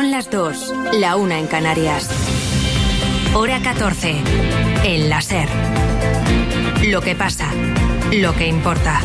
Son las 2, la 1 en Canarias. Hora 14, en la SER. Lo que pasa, lo que importa.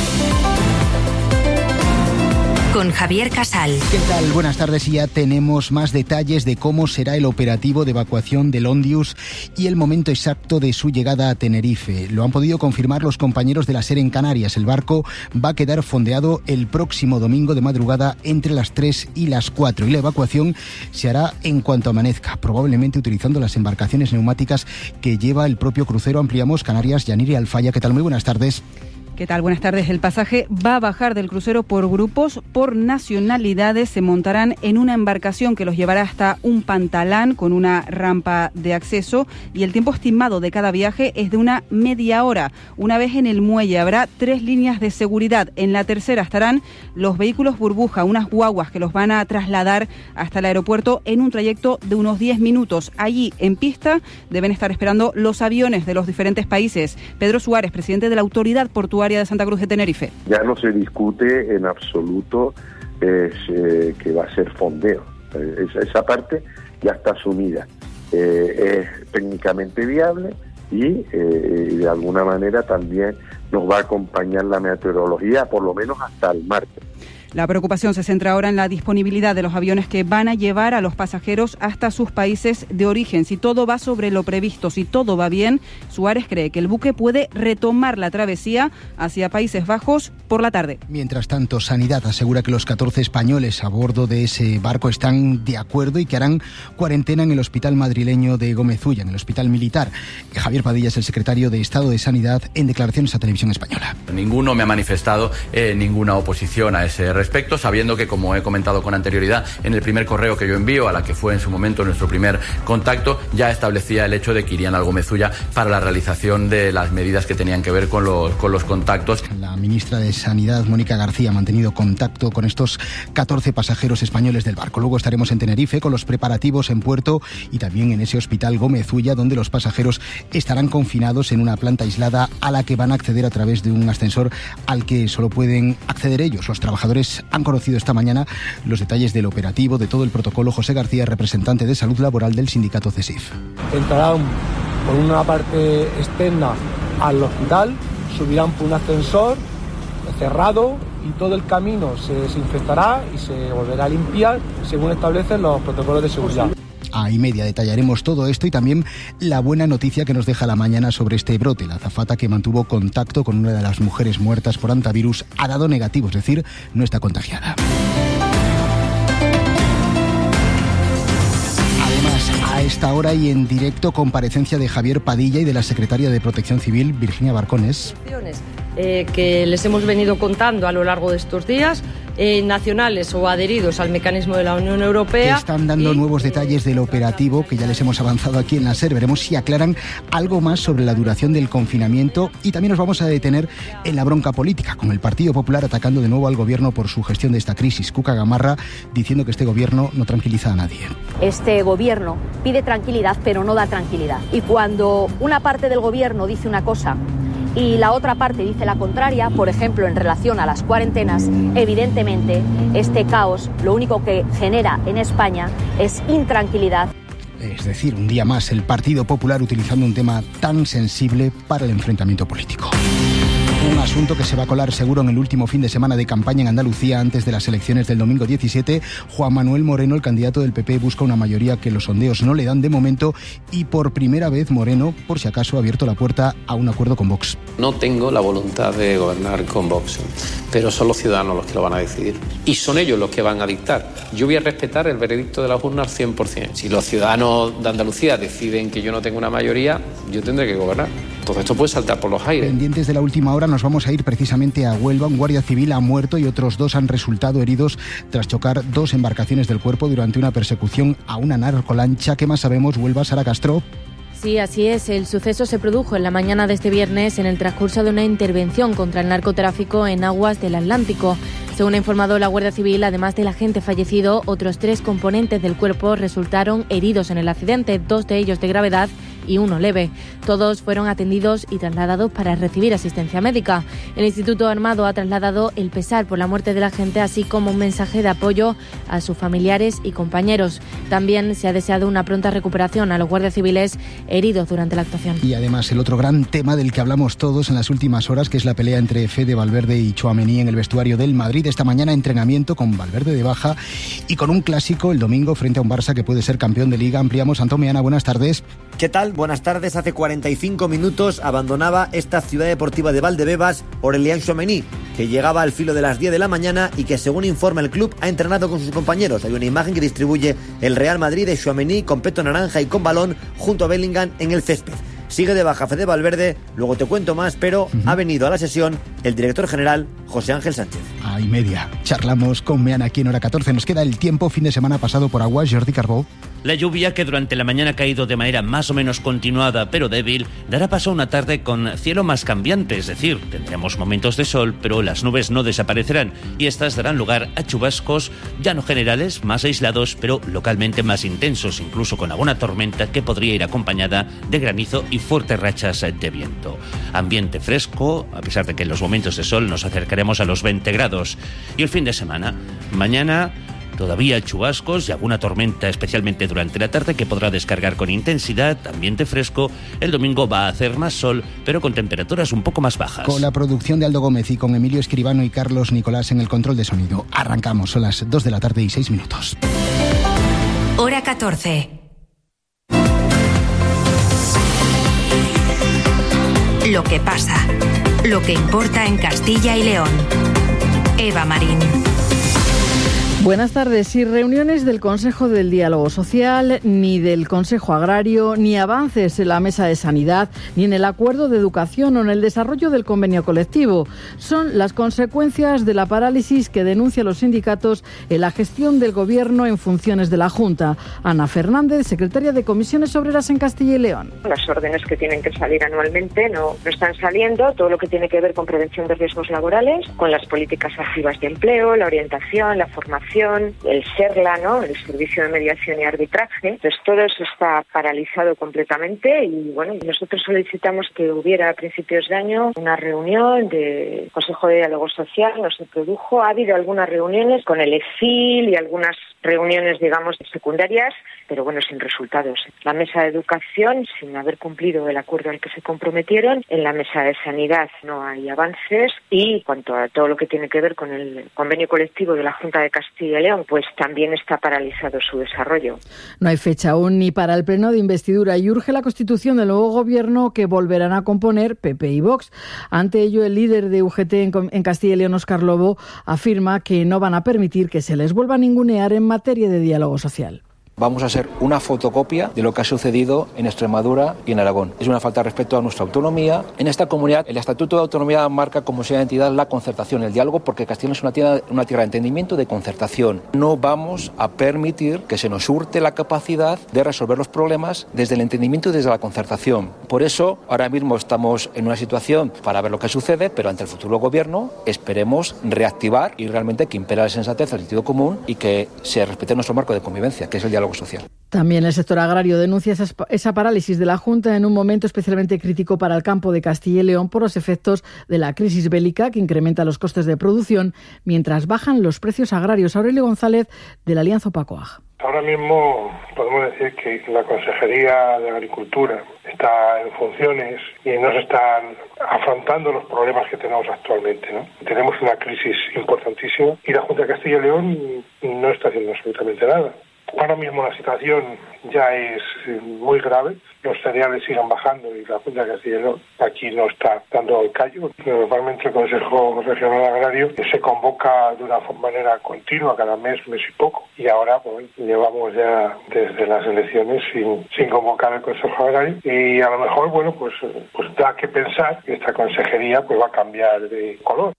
Con Javier Casal. ¿Qué tal? Buenas tardes. Y ya tenemos más detalles de cómo será el operativo de evacuación del Ondius y el momento exacto de su llegada a Tenerife. Lo han podido confirmar los compañeros de la SER en Canarias. El barco va a quedar fondeado el próximo domingo de madrugada entre las 3 y las 4. Y la evacuación se hará en cuanto amanezca, probablemente utilizando las embarcaciones neumáticas que lleva el propio crucero Ampliamos Canarias. Yanire Alfaya, ¿qué tal? Muy buenas tardes. ¿Qué tal? Buenas tardes. El pasaje va a bajar del crucero por grupos, por nacionalidades. Se montarán en una embarcación que los llevará hasta un pantalán con una rampa de acceso y el tiempo estimado de cada viaje es de una media hora. Una vez en el muelle habrá 3 líneas de seguridad. En la tercera estarán los vehículos burbuja, unas guaguas que los van a trasladar hasta el aeropuerto en un trayecto de unos 10 minutos. Allí, en pista, deben estar esperando los aviones de los diferentes países. Pedro Suárez, presidente de la Autoridad Portuaria de Santa Cruz de Tenerife. Ya no se discute en absoluto que va a ser fondeo. Esa parte ya está asumida. Es técnicamente viable y de alguna manera también nos va a acompañar la meteorología, por lo menos hasta el martes. La preocupación se centra ahora en la disponibilidad de los aviones que van a llevar a los pasajeros hasta sus países de origen. Si todo va sobre lo previsto, si todo va bien, Suárez cree que el buque puede retomar la travesía hacia Países Bajos por la tarde. Mientras tanto, Sanidad asegura que los 14 españoles a bordo de ese barco están de acuerdo y que harán cuarentena en el hospital madrileño de Gómez Ulla, en el hospital militar. Javier Padilla es el secretario de Estado de Sanidad en declaraciones a Televisión Española. Ninguno me ha manifestado ninguna oposición a ese respecto, sabiendo que, como he comentado con anterioridad, en el primer correo que yo envío, a la que fue en su momento nuestro primer contacto, ya establecía el hecho de que irían al Gómez Ulla para la realización de las medidas que tenían que ver con los contactos. La ministra de Sanidad, Mónica García, ha mantenido contacto con estos 14 pasajeros españoles del barco. Luego estaremos en Tenerife con los preparativos en puerto y también en ese hospital Gómez Ulla, donde los pasajeros estarán confinados en una planta aislada a la que van a acceder a través de un ascensor al que solo pueden acceder ellos. Los trabajadores han conocido esta mañana los detalles del operativo, de todo el protocolo. José García, representante de Salud Laboral del sindicato CESIF. Entrarán por una parte externa al hospital, subirán por un ascensor cerrado y todo el camino se desinfectará y se volverá a limpiar según establecen los protocolos de seguridad. A y media detallaremos todo esto y también la buena noticia que nos deja la mañana sobre este brote. La azafata que mantuvo contacto con una de las mujeres muertas por hantavirus ha dado negativo, es decir, no está contagiada. Además, a esta hora y en directo, comparecencia de Javier Padilla y de la secretaria de Protección Civil, Virginia Barcones. Que les hemos venido contando a lo largo de estos días, nacionales o adheridos al mecanismo de la Unión Europea. Están dando nuevos detalles del operativo que ya les hemos avanzado aquí en la SER. Veremos si aclaran algo más sobre la duración del confinamiento y también nos vamos a detener en la bronca política, con el Partido Popular atacando de nuevo al gobierno por su gestión de esta crisis. Cuca Gamarra diciendo que este gobierno no tranquiliza a nadie. Este gobierno pide tranquilidad, pero no da tranquilidad. Y cuando una parte del gobierno dice una cosa y la otra parte dice la contraria, por ejemplo, en relación a las cuarentenas, evidentemente este caos lo único que genera en España es intranquilidad. Es decir, un día más el Partido Popular utilizando un tema tan sensible para el enfrentamiento político. Un asunto que se va a colar seguro en el último fin de semana de campaña en Andalucía antes de las elecciones del domingo 17. Juan Manuel Moreno, el candidato del PP, busca una mayoría que los sondeos no le dan de momento y por primera vez Moreno, por si acaso, ha abierto la puerta a un acuerdo con Vox. No tengo la voluntad de gobernar con Vox, pero son los ciudadanos los que lo van a decidir y son ellos los que van a dictar. Yo voy a respetar el veredicto de las urnas 100%. Si los ciudadanos de Andalucía deciden que yo no tengo una mayoría, yo tendré que gobernar. Todo esto puede saltar por los aires. Pendientes de la última hora, nos vamos a ir precisamente a Huelva. Un guardia civil ha muerto y otros 2 han resultado heridos tras chocar 2 embarcaciones del cuerpo durante una persecución a una narcolancha. ¿Qué más sabemos? Huelva, Sara Castro. Sí, así es. El suceso se produjo en la mañana de este viernes en el transcurso de una intervención contra el narcotráfico en aguas del Atlántico. Según ha informado la Guardia Civil, además del agente fallecido, otros 3 componentes del cuerpo resultaron heridos en el accidente, 2 de ellos de gravedad y uno leve. Todos fueron atendidos y trasladados para recibir asistencia médica. El Instituto Armado ha trasladado el pesar por la muerte del agente, así como un mensaje de apoyo a sus familiares y compañeros. También se ha deseado una pronta recuperación a los guardias civiles heridos durante la actuación. Y además el otro gran tema del que hablamos todos en las últimas horas, que es la pelea entre Fede Valverde y Tchouaméni en el vestuario del Madrid. Esta mañana entrenamiento con Valverde de baja y con un clásico el domingo frente a un Barça que puede ser campeón de Liga. Ampliamos. Antón Meana, buenas tardes. ¿Qué tal? Buenas tardes. Hace 45 minutos abandonaba esta ciudad deportiva de Valdebebas Aurélien Tchouaméni, que llegaba al filo de las 10 de la mañana y que, según informa el club, ha entrenado con sus compañeros. Hay una imagen que distribuye el Real Madrid de Tchouaméni con peto naranja y con balón junto a Bellingham en el césped. Sigue de baja Fede Valverde, luego te cuento más, pero ha venido a la sesión el director general José Ángel Sánchez. Y media. Charlamos con Meana aquí en Hora 14. Nos queda el tiempo, fin de semana pasado por agua. Jordi Carbó. La lluvia, que durante la mañana ha caído de manera más o menos continuada pero débil, dará paso a una tarde con cielo más cambiante, es decir, tendremos momentos de sol, pero las nubes no desaparecerán y estas darán lugar a chubascos ya no generales, más aislados, pero localmente más intensos, incluso con alguna tormenta que podría ir acompañada de granizo y fuertes rachas de viento. Ambiente fresco, a pesar de que en los momentos de sol nos acercaremos a los 20 grados. Y el fin de semana, mañana todavía chubascos y alguna tormenta, especialmente durante la tarde, que podrá descargar con intensidad, ambiente fresco. El domingo va a hacer más sol, pero con temperaturas un poco más bajas. Con la producción de Aldo Gómez y con Emilio Escribano y Carlos Nicolás en el control de sonido. Arrancamos, son las 2 de la tarde y 6 minutos. Hora 14. Lo que pasa, lo que importa en Castilla y León. Eva Marín. Buenas tardes. Sin reuniones del Consejo del Diálogo Social, ni del Consejo Agrario, ni avances en la Mesa de Sanidad, ni en el Acuerdo de Educación o en el desarrollo del convenio colectivo. Son las consecuencias de la parálisis que denuncian los sindicatos en la gestión del Gobierno en funciones de la Junta. Ana Fernández, secretaria de Comisiones Obreras en Castilla y León. Las órdenes que tienen que salir anualmente no están saliendo. Todo lo que tiene que ver con prevención de riesgos laborales, con las políticas activas de empleo, la orientación, la formación, el SERLA, ¿no?, el Servicio de Mediación y Arbitraje, pues todo eso está paralizado completamente y bueno, nosotros solicitamos que hubiera a principios de año una reunión del Consejo de Diálogo Social, no se produjo. Ha habido algunas reuniones con el EFIL y algunas reuniones, digamos, secundarias, pero bueno, sin resultados. La Mesa de Educación, sin haber cumplido el acuerdo al que se comprometieron. En la Mesa de Sanidad no hay avances y en cuanto a todo lo que tiene que ver con el convenio colectivo de la Junta de Castilla y León, pues también está paralizado su desarrollo. No hay fecha aún ni para el pleno de investidura y urge la constitución del nuevo gobierno que volverán a componer PP y Vox. Ante ello, el líder de UGT en Castilla y León, Óscar Lobo, afirma que no van a permitir que se les vuelva a ningunear en materia de diálogo social. Vamos a ser una fotocopia de lo que ha sucedido en Extremadura y en Aragón. Es una falta de respeto a nuestra autonomía. En esta comunidad, el Estatuto de Autonomía marca como sea de entidad la concertación, el diálogo, porque Castilla es una tierra de entendimiento, de concertación. No vamos a permitir que se nos hurte la capacidad de resolver los problemas desde el entendimiento y desde la concertación. Por eso, ahora mismo estamos en una situación para ver lo que sucede, pero ante el futuro gobierno esperemos reactivar y realmente que impera la sensatez, el sentido común y que se respete nuestro marco de convivencia, que es el diálogo social. También el sector agrario denuncia esa parálisis de la Junta en un momento especialmente crítico para el campo de Castilla y León por los efectos de la crisis bélica que incrementa los costes de producción mientras bajan los precios agrarios. Aurelio González, de la Alianza Opacoag. Ahora mismo podemos decir que la Consejería de Agricultura está en funciones y no se están afrontando los problemas que tenemos actualmente, ¿no? Tenemos una crisis importantísima y la Junta de Castilla y León no está haciendo absolutamente nada. Ahora mismo la situación ya es muy grave, los cereales siguen bajando y la Junta de Castilla y León aquí no está dando el callo. Normalmente el Consejo Regional Agrario se convoca de una manera continua cada mes y poco, y ahora pues, llevamos ya desde las elecciones sin convocar el Consejo Agrario y a lo mejor pues da que pensar que esta consejería pues va a cambiar de color.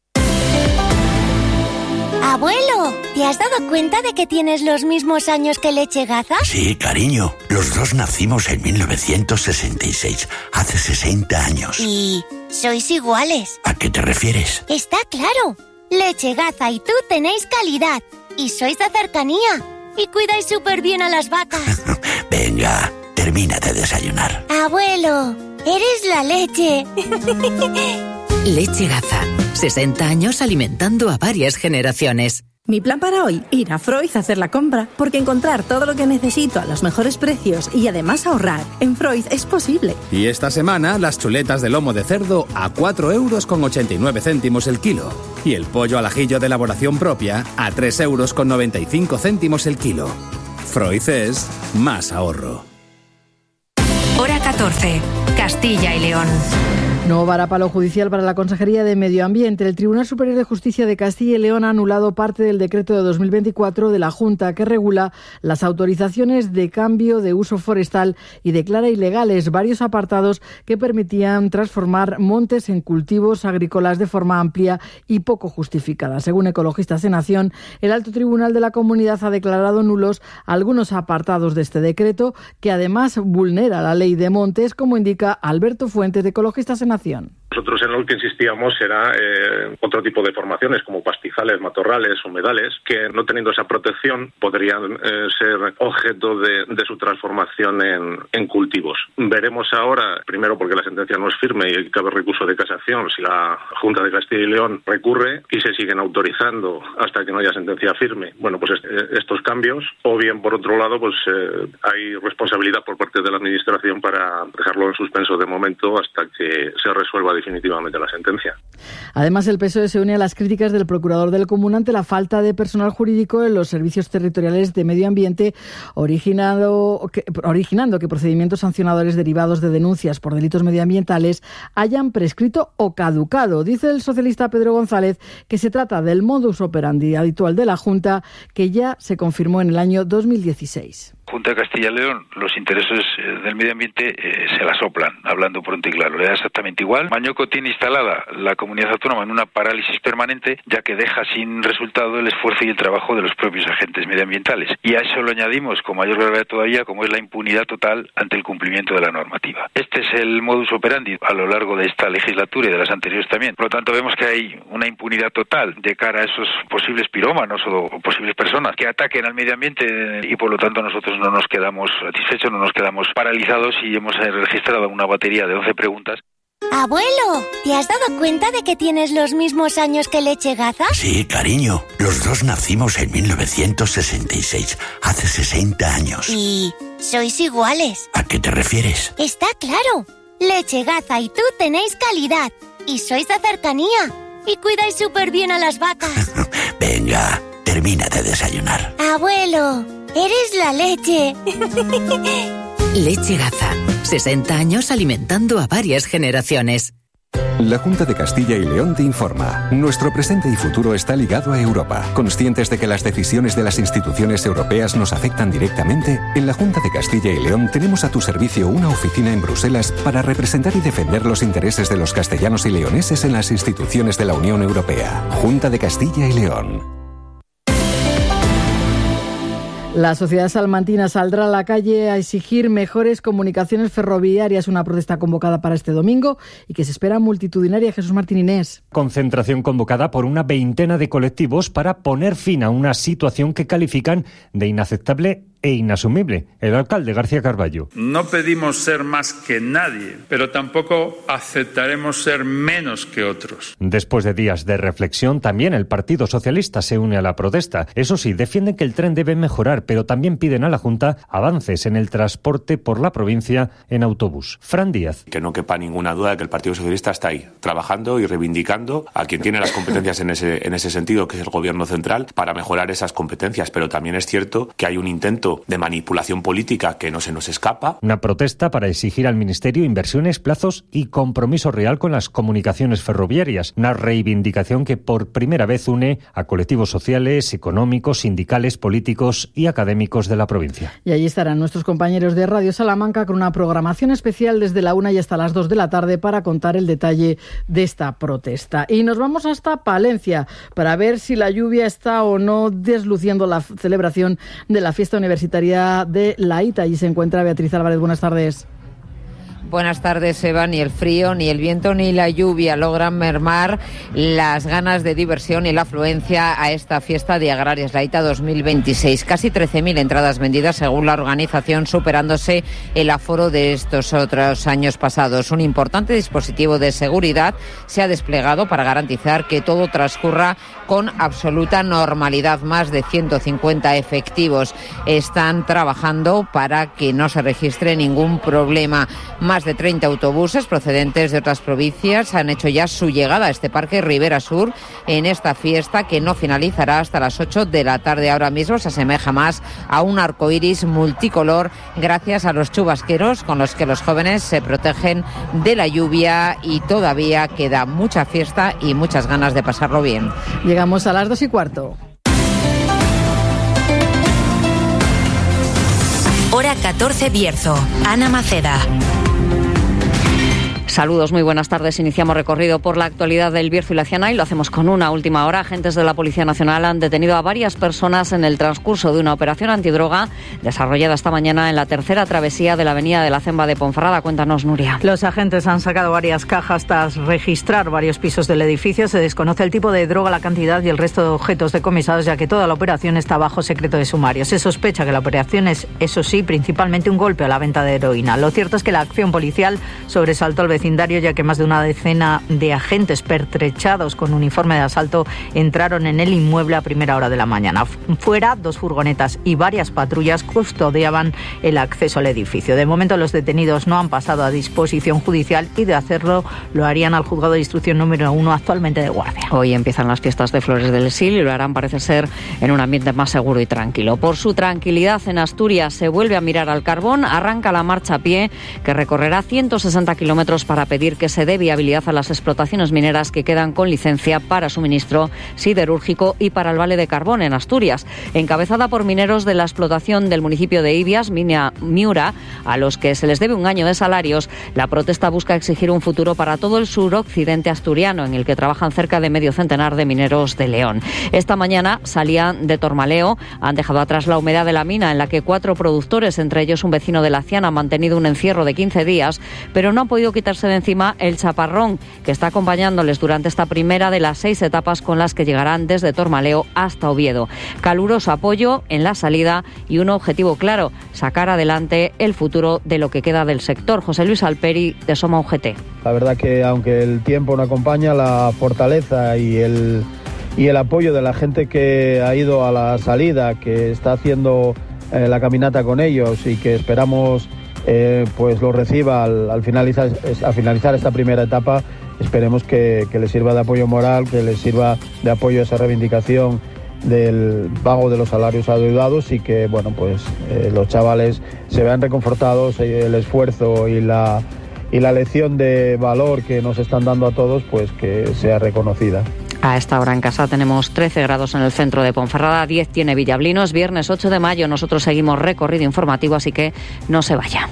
Abuelo, ¿te has dado cuenta de que tienes los mismos años que Lechegaza? Sí, cariño. Los dos nacimos en 1966, hace 60 años. ¿Y sois iguales? ¿A qué te refieres? Está claro. Lechegaza y tú tenéis calidad. Y sois de cercanía. Y cuidáis súper bien a las vacas. Venga, termina termina de desayunar. Abuelo, eres la leche. Leche Gaza. 60 años alimentando a varias generaciones. Mi plan para hoy, ir a Freud a hacer la compra, porque encontrar todo lo que necesito a los mejores precios y además ahorrar en Freud es posible. Y esta semana, las chuletas de lomo de cerdo a 4,89 € el kilo. Y el pollo al ajillo de elaboración propia a 3,95 € el kilo. Freud es más ahorro. Hora 14. Castilla y León. Nuevo varapalo judicial para la Consejería de Medio Ambiente. El Tribunal Superior de Justicia de Castilla y León ha anulado parte del decreto de 2024 de la Junta que regula las autorizaciones de cambio de uso forestal y declara ilegales varios apartados que permitían transformar montes en cultivos agrícolas de forma amplia y poco justificada. Según Ecologistas en Acción, el Alto Tribunal de la Comunidad ha declarado nulos algunos apartados de este decreto que además vulnera la Ley de Montes, como indica Alberto Fuentes de Ecologistas en Acción. Nosotros en lo que insistíamos era otro tipo de formaciones como pastizales, matorrales, humedales, que no teniendo esa protección podrían ser objeto de su transformación en cultivos. Veremos ahora, primero porque la sentencia no es firme y cabe recurso de casación, si la Junta de Castilla y León recurre y se siguen autorizando hasta que no haya sentencia firme, bueno, pues estos cambios, o bien por otro lado, pues hay responsabilidad por parte de la Administración para dejarlo en suspenso de momento hasta que se resuelva definitivamente la sentencia. Además, el PSOE se une a las críticas del procurador del Común ante la falta de personal jurídico en los servicios territoriales de medio ambiente, originando que procedimientos sancionadores derivados de denuncias por delitos medioambientales hayan prescrito o caducado. Dice el socialista Pedro González que se trata del modus operandi habitual de la Junta, que ya se confirmó en el año 2016. Junta de Castilla y León, los intereses del medio ambiente se la soplan, hablando pronto y claro. Le da exactamente igual. Mañoco tiene instalada la comunidad autónoma en una parálisis permanente, ya que deja sin resultado el esfuerzo y el trabajo de los propios agentes medioambientales. Y a eso lo añadimos, con mayor gravedad todavía, como es la impunidad total ante el cumplimiento de la normativa. Este es el modus operandi a lo largo de esta legislatura y de las anteriores también. Por lo tanto, vemos que hay una impunidad total de cara a esos posibles pirómanos o posibles personas que ataquen al medio ambiente y, por lo tanto, nosotros no nos quedamos satisfechos, no nos quedamos paralizados y hemos registrado una batería de 11 preguntas. Abuelo, ¿te has dado cuenta de que tienes los mismos años que Leche Gaza? Sí, cariño. Los dos nacimos en 1966, hace 60 años. ¿Y sois iguales? ¿A qué te refieres? Está claro. Leche Gaza y tú tenéis calidad. Y sois de cercanía. Y cuidáis súper bien a las vacas. Venga, termina de desayunar. Abuelo, eres la leche. Leche Gaza. 60 años alimentando a varias generaciones. La Junta de Castilla y León te informa. Nuestro presente y futuro está ligado a Europa. Conscientes de que las decisiones de las instituciones europeas nos afectan directamente, en la Junta de Castilla y León tenemos a tu servicio una oficina en Bruselas para representar y defender los intereses de los castellanos y leoneses en las instituciones de la Unión Europea. Junta de Castilla y León. La sociedad salmantina saldrá a la calle a exigir mejores comunicaciones ferroviarias, una protesta convocada para este domingo y que se espera multitudinaria. Jesús Martín Inés. Concentración convocada por una veintena de colectivos para poner fin a una situación que califican de inaceptable e inasumible. El alcalde García Carballo. No pedimos ser más que nadie, pero tampoco aceptaremos ser menos que otros. Después de días de reflexión, también el Partido Socialista se une a la protesta. Eso sí, defienden que el tren debe mejorar, pero también piden a la Junta avances en el transporte por la provincia en autobús. Fran Díaz. Que no quepa ninguna duda de que el Partido Socialista está ahí, trabajando y reivindicando a quien tiene las competencias en ese sentido, que es el Gobierno central, para mejorar esas competencias. Pero también es cierto que hay un intento de manipulación política que no se nos escapa. Una protesta para exigir al Ministerio inversiones, plazos y compromiso real con las comunicaciones ferroviarias. Una reivindicación que por primera vez une a colectivos sociales, económicos, sindicales, políticos y académicos de la provincia. Y allí estarán nuestros compañeros de Radio Salamanca con una programación especial desde la 1 y hasta las 2 de la tarde para contar el detalle de esta protesta. Y nos vamos hasta Palencia para ver si la lluvia está o no desluciendo la celebración de la fiesta universitaria de la ITA. Allí se encuentra Beatriz Álvarez. Buenas tardes. Buenas tardes, Eva. Ni el frío, ni el viento, ni la lluvia logran mermar las ganas de diversión y la afluencia a esta fiesta de Agrarias, la ITA 2026. Casi 13.000 entradas vendidas según la organización, superándose el aforo de estos otros años pasados. Un importante dispositivo de seguridad se ha desplegado para garantizar que todo transcurra con absoluta normalidad. Más de 150 efectivos están trabajando para que no se registre ningún problema. Más de 30 autobuses procedentes de otras provincias han hecho ya su llegada a este parque Ribera Sur en esta fiesta que no finalizará hasta las 8 de la tarde. Ahora mismo se asemeja más a un arcoíris multicolor gracias a los chubasqueros con los que los jóvenes se protegen de la lluvia, y todavía queda mucha fiesta y muchas ganas de pasarlo bien. Llegamos a las 2:15. Hora 14 Bierzo. Ana Maceda. Saludos, muy buenas tardes. Iniciamos recorrido por la actualidad del Bierzo y la Ciana y lo hacemos con una última hora. Agentes de la Policía Nacional han detenido a varias personas en el transcurso de una operación antidroga desarrollada esta mañana en la tercera travesía de la avenida de la Cemba de Ponferrada. Cuéntanos, Nuria. Los agentes han sacado varias cajas tras registrar varios pisos del edificio. Se desconoce el tipo de droga, la cantidad y el resto de objetos decomisados, ya que toda la operación está bajo secreto de sumario. Se sospecha que la operación es, eso sí, principalmente un golpe a la venta de heroína. Lo cierto es que la acción policial sobresaltó el vecindario, ya que más de una decena de agentes pertrechados con uniforme de asalto entraron en el inmueble a primera hora de la mañana. Fuera, 2 furgonetas y varias patrullas custodiaban el acceso al edificio. De momento, los detenidos no han pasado a disposición judicial y, de hacerlo, lo harían al juzgado de instrucción número 1, actualmente de guardia. Hoy empiezan las fiestas de Flores del Sil y lo harán, parece ser, en un ambiente más seguro y tranquilo. Por su tranquilidad, en Asturias se vuelve a mirar al carbón. Arranca la marcha a pie, que recorrerá 160 kilómetros para pedir que se dé viabilidad a las explotaciones mineras que quedan con licencia para suministro siderúrgico y para el vale de carbón en Asturias. Encabezada por mineros de la explotación del municipio de Ibias, Mina Miura, a los que se les debe un año de salarios, la protesta busca exigir un futuro para todo el suroccidente asturiano, en el que trabajan cerca de medio centenar de mineros de León. Esta mañana salían de Tormaleo, han dejado atrás la humedad de la mina, en la que 4 productores, entre ellos un vecino de la Ciana, han mantenido un encierro de 15 días, pero no han podido quitarse de encima el chaparrón que está acompañándoles durante esta primera de las 6 etapas con las que llegarán desde Tormaleo hasta Oviedo. Caluroso apoyo en la salida y un objetivo claro: sacar adelante el futuro de lo que queda del sector. José Luis Alperi, de Soma UGT. La verdad que, aunque el tiempo no acompaña, la fortaleza y el apoyo de la gente que ha ido a la salida, que está haciendo la caminata con ellos y que esperamos pues lo reciba al finalizar esta primera etapa. Esperemos que les sirva de apoyo moral, que les sirva de apoyo a esa reivindicación del pago de los salarios adeudados, y que los chavales se vean reconfortados, el esfuerzo y la lección de valor que nos están dando a todos, pues que sea reconocida. A esta hora en casa tenemos 13 grados en el centro de Ponferrada, 10 tiene Villablino. Es viernes 8 de mayo, nosotros seguimos recorrido informativo, así que no se vaya.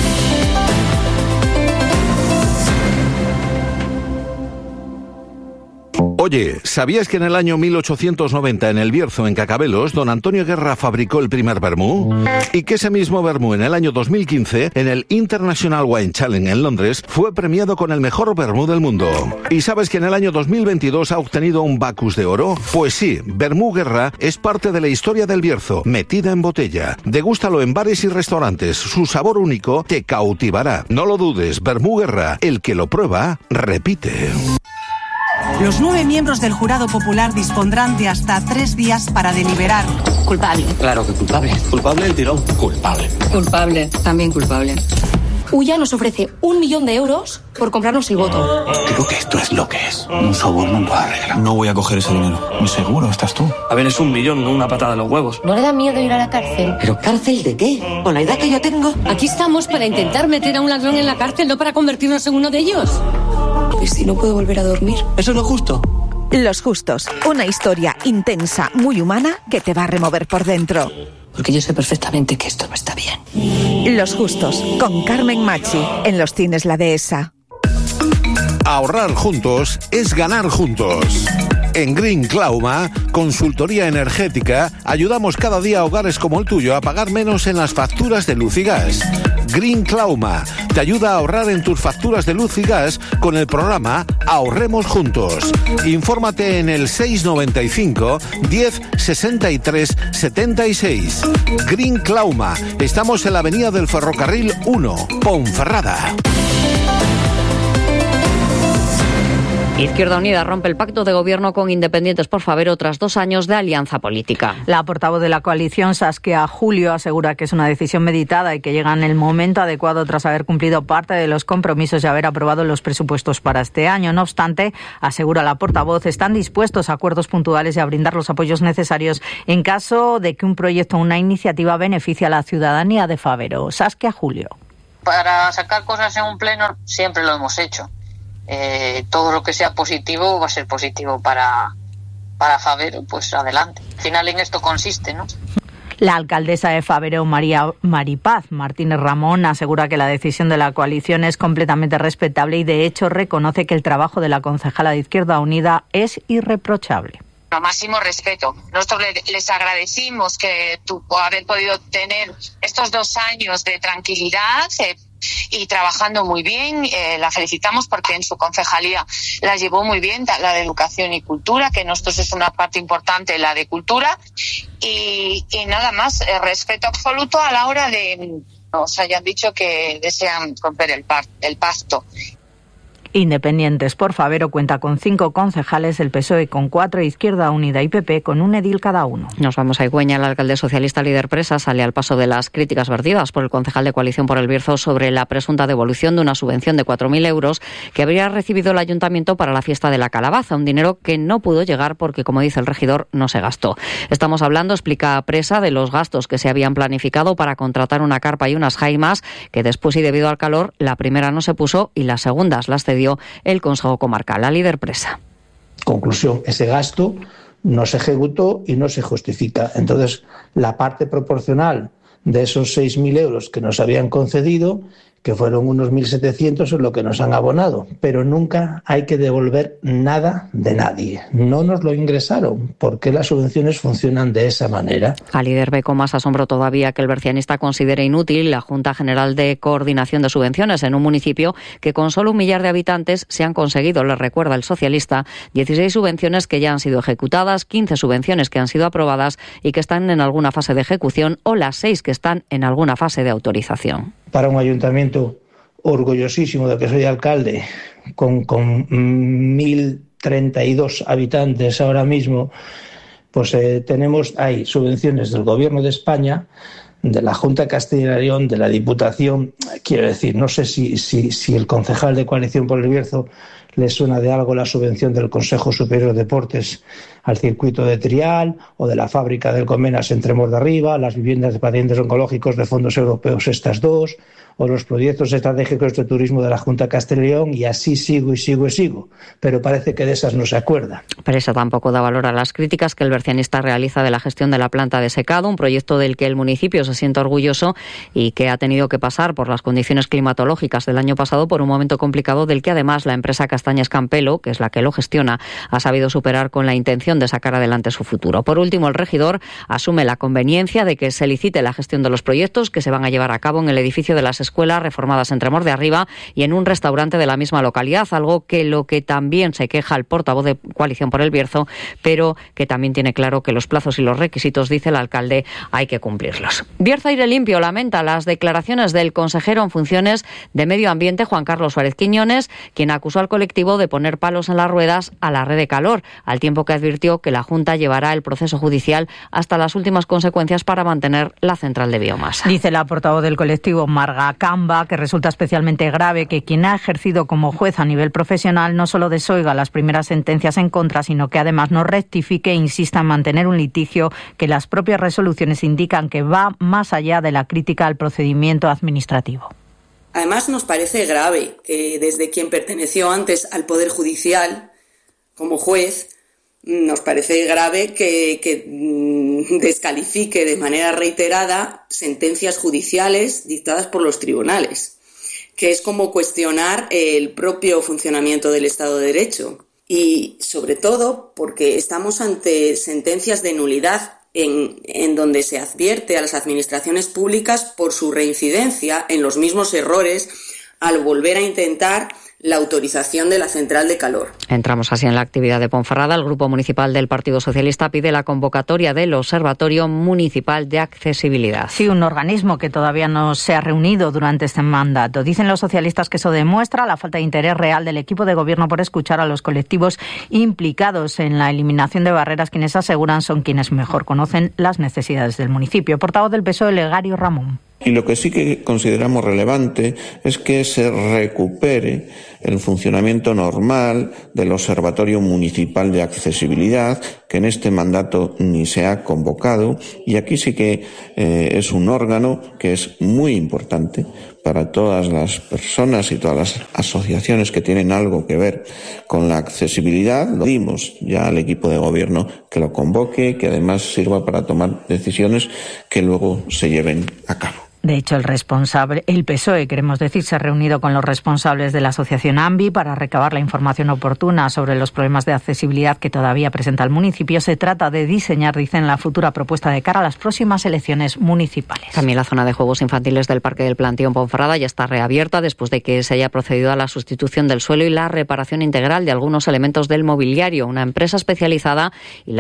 Oye, ¿sabías que en el año 1890 en el Bierzo, en Cacabelos, don Antonio Guerra fabricó el primer vermú? Y que ese mismo vermú en el año 2015, en el International Wine Challenge en Londres, fue premiado con el mejor vermú del mundo. ¿Y sabes que en el año 2022 ha obtenido un Bacus de oro? Pues sí, Vermú Guerra es parte de la historia del Bierzo, metida en botella. Degústalo en bares y restaurantes, su sabor único te cautivará. No lo dudes, Vermú Guerra, el que lo prueba, repite. Los 9 miembros del jurado popular dispondrán de hasta 3 días para deliberar. Culpable. Claro que culpable. Culpable el tirón. Culpable. Culpable. También culpable. Ulla nos ofrece 1 millón de euros por comprarnos el voto. Creo que esto es lo que es. Un soborno en toda regla. No voy a coger ese dinero. ¿Muy seguro estás tú? A ver, es 1 millón, no una patada en los huevos. ¿No le da miedo ir a la cárcel? ¿Pero cárcel de qué? Con la edad que yo tengo. Aquí estamos para intentar meter a un ladrón en la cárcel, no para convertirnos en uno de ellos. ¿Y si no puedo volver a dormir? Eso es lo justo. Los Justos, una historia intensa, muy humana, que te va a remover por dentro. Porque yo sé perfectamente que esto no está bien. Los Justos, con Carmen Machi, en los cines La Dehesa. Ahorrar juntos es ganar juntos. En Green Clauma, consultoría energética, ayudamos cada día a hogares como el tuyo a pagar menos en las facturas de luz y gas. Green Clauma te ayuda a ahorrar en tus facturas de luz y gas con el programa Ahorremos Juntos. Infórmate en el 695 10 63 76. Green Clauma. Estamos en la avenida del Ferrocarril 1, Ponferrada. Izquierda Unida rompe el pacto de gobierno con Independientes por Fabero tras 2 años de alianza política. La portavoz de la coalición, Saskia Julio, asegura que es una decisión meditada y que llega en el momento adecuado tras haber cumplido parte de los compromisos y haber aprobado los presupuestos para este año. No obstante, asegura la portavoz, están dispuestos a acuerdos puntuales y a brindar los apoyos necesarios en caso de que un proyecto o una iniciativa beneficie a la ciudadanía de Fabero. Saskia Julio. Para sacar cosas en un pleno siempre lo hemos hecho. Todo lo que sea positivo va a ser positivo para Fabero, pues adelante. Al final en esto consiste, ¿no? La alcaldesa de Fabero, Maripaz Martínez Ramón, asegura que la decisión de la coalición es completamente respetable y de hecho reconoce que el trabajo de la concejala de Izquierda Unida es irreprochable. Máximo respeto. Nosotros les agradecimos que haber podido tener estos 2 años de tranquilidad y trabajando muy bien. La felicitamos porque en su concejalía la llevó muy bien, la de Educación y Cultura, que nosotros es una parte importante, la de Cultura. Y nada más, respeto absoluto a la hora de nos hayan dicho que desean romper el pacto. Independientes por Fabero cuenta con 5 concejales, el PSOE con 4, Izquierda Unida y PP con un edil cada uno. Nos vamos a Igüeña. El alcalde socialista Líder Presa sale al paso de las críticas vertidas por el concejal de Coalición por el Bierzo sobre la presunta devolución de una subvención de 4.000 euros que habría recibido el ayuntamiento para la fiesta de la calabaza, un dinero que no pudo llegar porque, como dice el regidor, no se gastó. Estamos hablando, explica Presa, de los gastos que se habían planificado para contratar una carpa y unas jaimas que después, y debido al calor, la primera no se puso y las segundas las cedió el Consejo Comarcal. La Líder Presa. Conclusión, ese gasto no se ejecutó y no se justifica. Entonces, la parte proporcional de esos 6.000 euros que nos habían concedido, que fueron unos 1.700, es lo que nos han abonado. Pero nunca hay que devolver nada de nadie. No nos lo ingresaron, porque las subvenciones funcionan de esa manera. Al Líder ve con más asombro todavía que el bercianista considere inútil la Junta General de Coordinación de Subvenciones en un municipio que con solo 1 millar de habitantes se han conseguido, le recuerda el socialista, 16 subvenciones que ya han sido ejecutadas, 15 subvenciones que han sido aprobadas y que están en alguna fase de ejecución, o las 6 que están en alguna fase de autorización. Para un ayuntamiento orgullosísimo de que soy alcalde, con 1.032 habitantes ahora mismo, pues hay subvenciones del Gobierno de España, de la Junta de Castilla y León, de la Diputación. Quiero decir, no sé si el concejal de Coalición por el Bierzo le suena de algo la subvención del Consejo Superior de Deportes al circuito de Trial, o de la fábrica del Comenas en Tremor de Arriba, las viviendas de pacientes oncológicos de fondos europeos, estas 2, o los proyectos estratégicos de turismo de la Junta de Castilla y León, y así sigo, pero parece que de esas no se acuerda. Presa tampoco da valor a las críticas que el bercianista realiza de la gestión de la planta de secado, un proyecto del que el municipio se siente orgulloso y que ha tenido que pasar por las condiciones climatológicas del año pasado por un momento complicado, del que además la empresa Castañas Campelo, que es la que lo gestiona, ha sabido superar con la intención de sacar adelante su futuro. Por último, el regidor asume la conveniencia de que se licite la gestión de los proyectos que se van a llevar a cabo en el edificio de las escuelas reformadas en Tremor de Arriba y en un restaurante de la misma localidad, algo que lo que también se queja el portavoz de Coalición por el Bierzo, pero que también tiene claro que los plazos y los requisitos, dice el alcalde, hay que cumplirlos. Bierzo Aire Limpio lamenta las declaraciones del consejero en funciones de Medio Ambiente, Juan Carlos Suárez Quiñones, quien acusó al colectivo de poner palos en las ruedas a la red de calor, al tiempo que advirtió que la Junta llevará el proceso judicial hasta las últimas consecuencias para mantener la central de biomasa. Dice la portavoz del colectivo, Marga Camba, que resulta especialmente grave que quien ha ejercido como juez a nivel profesional no solo desoiga las primeras sentencias en contra, sino que además no rectifique e insista en mantener un litigio que las propias resoluciones indican que va más allá de la crítica al procedimiento administrativo. Además, nos parece grave que desde quien perteneció antes al Poder Judicial como juez, nos parece grave que descalifique de manera reiterada sentencias judiciales dictadas por los tribunales, que es como cuestionar el propio funcionamiento del Estado de Derecho. Y sobre todo porque estamos ante sentencias de nulidad en donde se advierte a las administraciones públicas por su reincidencia en los mismos errores al volver a intentar la autorización de la central de calor. Entramos así en la actividad de Ponferrada. El Grupo Municipal del Partido Socialista pide la convocatoria del Observatorio Municipal de Accesibilidad. Sí, un organismo que todavía no se ha reunido durante este mandato. Dicen los socialistas que eso demuestra la falta de interés real del equipo de gobierno por escuchar a los colectivos implicados en la eliminación de barreras, quienes aseguran son quienes mejor conocen las necesidades del municipio. Portavoz del PSOE, Legario Ramón. Y lo que sí que consideramos relevante es que se recupere el funcionamiento normal del Observatorio Municipal de Accesibilidad, que en este mandato ni se ha convocado, y aquí sí que es un órgano que es muy importante para todas las personas y todas las asociaciones que tienen algo que ver con la accesibilidad. Lo dimos ya al equipo de gobierno que lo convoque, que además sirva para tomar decisiones que luego se lleven a cabo. De hecho, el PSOE, queremos decir, se ha reunido con los responsables de la asociación AMBI para recabar la información oportuna sobre los problemas de accesibilidad que todavía presenta el municipio. Se trata de diseñar, dicen, la futura propuesta de cara a las próximas elecciones municipales. También la zona de juegos infantiles del Parque del Plantío Ponferrada ya está reabierta después de que se haya procedido a la sustitución del suelo y la reparación integral de algunos elementos del mobiliario. Una empresa especializada y